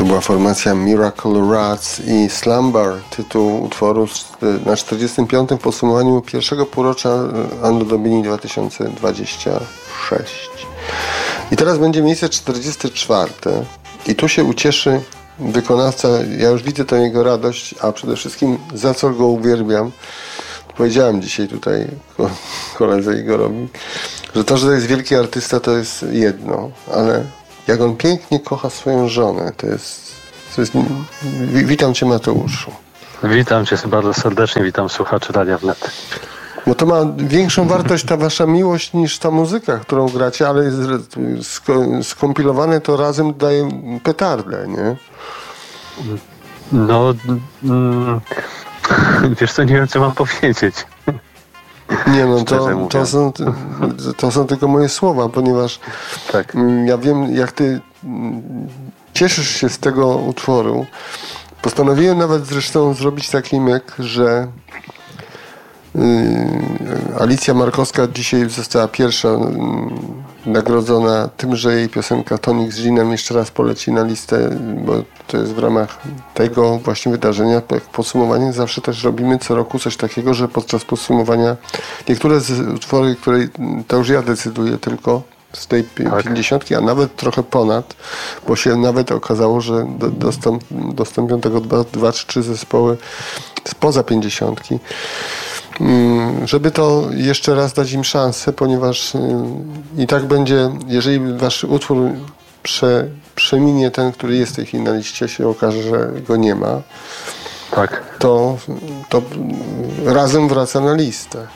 To była formacja Miracle Rats i Slumber, tytuł utworu na 45. w podsumowaniu pierwszego półrocza Anno Domini 2026. I teraz będzie miejsce 44. I tu się ucieszy wykonawca, ja już widzę tę jego radość, a przede wszystkim za co go uwielbiam. Powiedziałem dzisiaj tutaj koledze Igorowi, że to, że to jest wielki artysta, to jest jedno, ale jak on pięknie kocha swoją żonę, to jest... Witam Cię, Mateuszu. Witam Cię bardzo serdecznie, witam słuchaczy Radia Wnet. No to ma większą wartość ta wasza miłość niż ta muzyka, którą gracie, ale skompilowane to razem daje petardę, nie? No, wiesz co, nie wiem, co mam powiedzieć. Nie no, to są tylko moje słowa, ponieważ tak. Ja wiem, jak ty cieszysz się z tego utworu. Postanowiłem nawet zresztą zrobić taki myk, że Alicja Markowska dzisiaj została pierwsza nagrodzona tym, że jej piosenka Tonik z Ginem jeszcze raz poleci na listę, bo to jest w ramach tego właśnie wydarzenia. Jak podsumowanie zawsze też robimy co roku coś takiego, że podczas podsumowania niektóre utwory, które to już ja decyduję tylko z tej 50, a nawet trochę ponad, bo się nawet okazało, że dostąpią tego 2 czy 3 zespoły spoza 50. Żeby to jeszcze raz dać im szansę, ponieważ i tak będzie, jeżeli wasz utwór przeminie ten, który jest w tej chwili na liście, się okaże, że go nie ma, tak. to razem wraca na listę.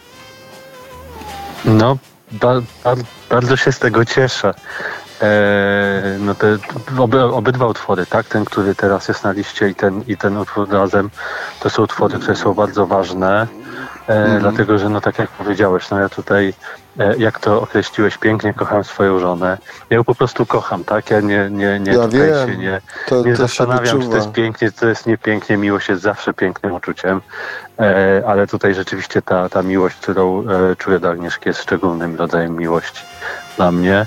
No, bardzo się z tego cieszę. No te obydwa utwory, tak? Ten, który teraz jest na liście i ten utwór razem, to są utwory, które są bardzo ważne, dlatego, że no tak jak powiedziałeś, no ja tutaj, jak to określiłeś pięknie, kocham swoją żonę. Ja ją po prostu kocham, tak? Ja nie zastanawiam, czy to jest pięknie, czy to jest niepięknie. Miłość jest zawsze pięknym uczuciem, ale tutaj rzeczywiście ta miłość, którą czuję do Agnieszki, jest szczególnym rodzajem miłości dla mnie.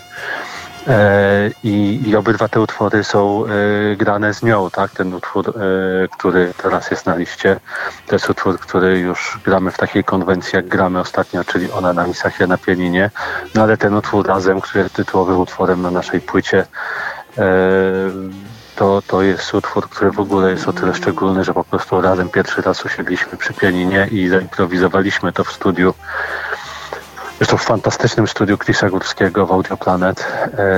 I obydwa te utwory są grane z nią, tak? Ten utwór, który teraz jest na liście, to jest utwór, który już gramy w takiej konwencji, jak gramy ostatnio, czyli Ona na misach, ja na pianinie. No ale ten utwór razem, który jest tytułowym utworem na naszej płycie, to jest utwór, który w ogóle jest o tyle szczególny, że po prostu razem pierwszy raz usiedliśmy przy pianinie i zaimprowizowaliśmy to w studiu. Zresztą w fantastycznym studiu Chrisa Górskiego w Audio Planet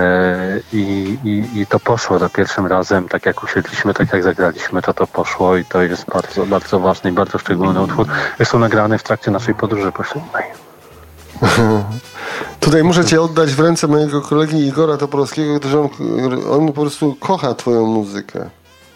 i to poszło za pierwszym razem, tak jak usiedliśmy, tak jak zagraliśmy, to poszło i to jest bardzo, bardzo ważny i bardzo szczególny utwór. Jest nagrany w trakcie naszej podróży poślubnej. Tutaj muszę Cię oddać w ręce mojego kolegi Igora Toporowskiego, gdyż on po prostu kocha Twoją muzykę.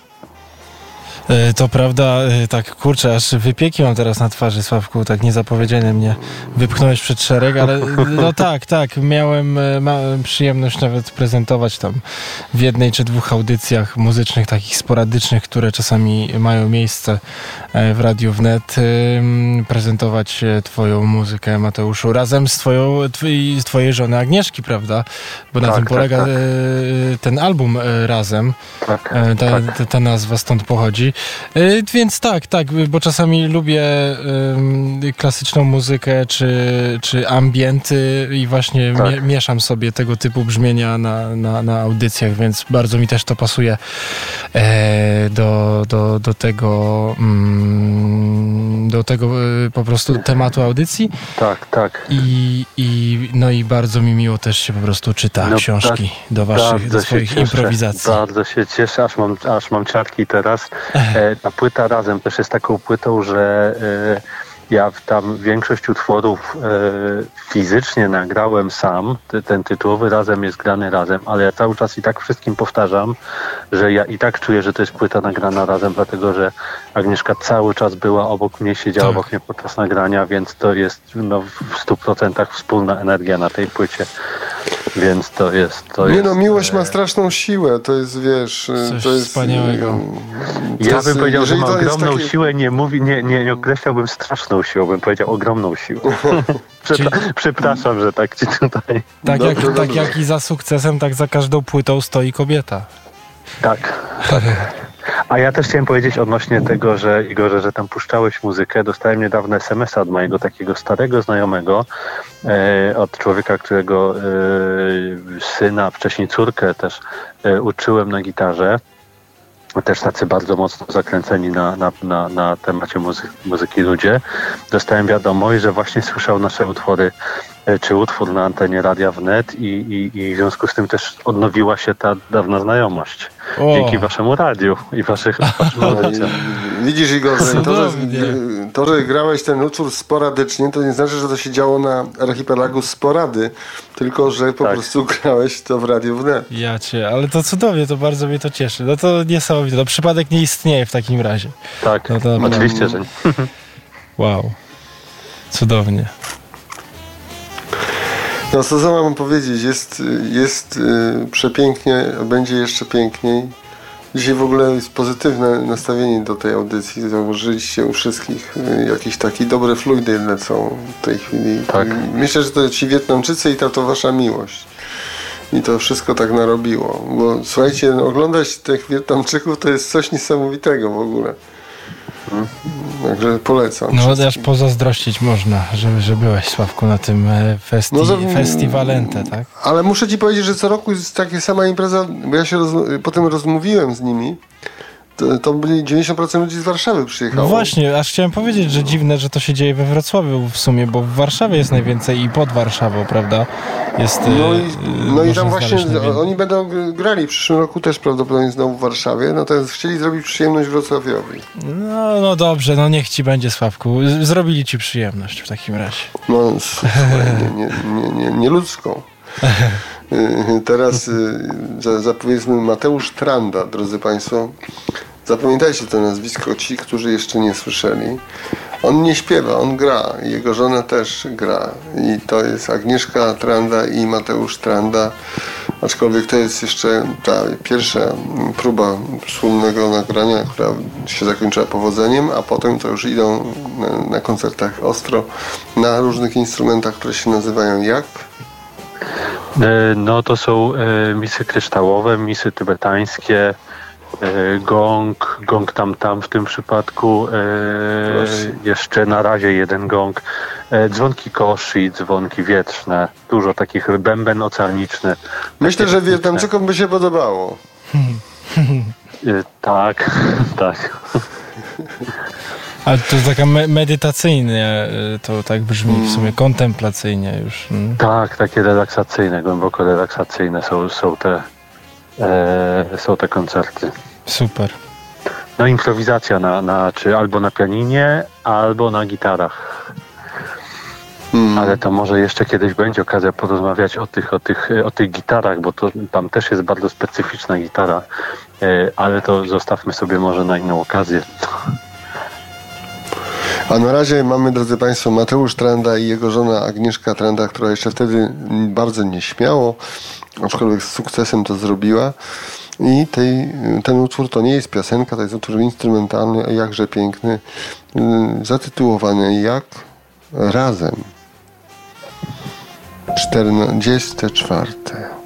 To prawda, tak kurczę, aż wypieki mam teraz na twarzy, Sławku, tak niezapowiedzianie mnie wypchnąłeś przed szereg, ale no tak, miałem przyjemność nawet prezentować tam w 1 czy 2 audycjach muzycznych, takich sporadycznych, które czasami mają miejsce w Radiu Wnet, prezentować Twoją muzykę, Mateuszu, razem z Twojej żony Agnieszki, prawda? Bo na tym polega ten album Razem, ta nazwa stąd pochodzi. Więc tak, bo czasami lubię klasyczną muzykę czy ambienty i właśnie mieszam sobie tego typu brzmienia na audycjach, więc bardzo mi też to pasuje do tego po prostu tematu audycji. Tak. I bardzo mi miło też się po prostu czyta książki do swoich improwizacji. Bardzo się cieszę, aż mam ciarki teraz. Ta płyta Razem też jest taką płytą, że ja tam większość utworów fizycznie nagrałem sam. Ten tytułowy Razem jest grany razem, ale ja cały czas i tak wszystkim powtarzam, że ja i tak czuję, że to jest płyta nagrana razem, dlatego że Agnieszka cały czas była obok mnie, siedziała obok mnie podczas nagrania, więc to jest w 100% wspólna energia na tej płycie. Więc to jest... Nie no, miłość ma straszną siłę, to jest, wiesz... Coś to jest wspaniałego. Ja bym powiedział, że ma ogromną siłę, nie określałbym straszną siłą, bym powiedział ogromną siłą. Przepraszam, że tak ci tutaj... Tak jak i za sukcesem, tak za każdą płytą stoi kobieta. Tak. A ja też chciałem powiedzieć odnośnie tego, że Igorze, że tam puszczałeś muzykę. Dostałem niedawno SMS-a od mojego takiego starego znajomego, od człowieka, którego syna, wcześniej córkę też uczyłem na gitarze. Też tacy bardzo mocno zakręceni na temacie muzyki ludzie. Dostałem wiadomość, że właśnie słyszał nasze utwory, czy utwór na antenie Radia Wnet i w związku z tym też odnowiła się ta dawna znajomość. Dzięki waszemu radiu i waszym audycjom. Widzisz, Igor, to, że grałeś ten utwór sporadycznie, to nie znaczy, że to się działo na archipelagu Sporady, tylko że po prostu grałeś to w Radiu Wnet. Ale to cudownie, to bardzo mnie to cieszy. No to niesamowite, to przypadek nie istnieje w takim razie. Tak, no to oczywiście, że nie. Wow, cudownie. No co mam powiedzieć, jest przepięknie, będzie jeszcze piękniej. Dzisiaj w ogóle jest pozytywne nastawienie do tej audycji. Zauważyliście u wszystkich jakieś takie dobre fluidy lecą w tej chwili. Tak. Myślę, że to ci Wietnamczycy i to wasza miłość. I to wszystko tak narobiło. Bo słuchajcie, oglądać tych Wietnamczyków to jest coś niesamowitego w ogóle. Także polecam. No aż pozazdrościć można, że byłeś, Sławku, na tym festiwalente, tak? Ale muszę ci powiedzieć, że co roku jest taka sama impreza, bo ja się potem rozmówiłem z nimi. To byli 90% ludzi z Warszawy przyjechało. No właśnie, aż chciałem powiedzieć, że dziwne, że to się dzieje we Wrocławiu w sumie, bo w Warszawie jest najwięcej i pod Warszawą, prawda? Jest, no i tam właśnie oni będą grali w przyszłym roku też prawdopodobnie znowu w Warszawie, natomiast chcieli zrobić przyjemność Wrocławiowi. No dobrze, no niech ci będzie, Sławku. Zrobili ci przyjemność w takim razie. No, nie ludzką. Teraz zapowiedzmy Mateusz Tranda, drodzy Państwo. Zapamiętajcie to nazwisko, ci, którzy jeszcze nie słyszeli. On nie śpiewa, on gra. Jego żona też gra. I to jest Agnieszka Tranda i Mateusz Tranda. Aczkolwiek to jest jeszcze ta pierwsza próba wspólnego nagrania, która się zakończyła powodzeniem, a potem to już idą na koncertach ostro na różnych instrumentach, które się nazywają jak? No to są misy kryształowe, misy tybetańskie, gong tam w tym przypadku, jeszcze na razie jeden gong, dzwonki koshi, dzwonki wietrzne, dużo takich, bęben oceaniczny. Myślę, że Wietnamczykom by się podobało. Tak. Ale to taka medytacyjnie, to tak brzmi w sumie, kontemplacyjnie już. Tak, takie relaksacyjne, głęboko relaksacyjne są te koncerty. Super. No improwizacja czy albo na pianinie, albo na gitarach. Ale to może jeszcze kiedyś będzie okazja porozmawiać o tych gitarach, bo to tam też jest bardzo specyficzna gitara, ale to zostawmy sobie może na inną okazję. A na razie mamy, drodzy Państwo, Mateusz Tranda i jego żona Agnieszka Tranda, która jeszcze wtedy bardzo nieśmiało, aczkolwiek z sukcesem to zrobiła. I ten utwór to nie jest piosenka, to jest utwór instrumentalny, a jakże piękny, zatytułowany jak Razem. 44.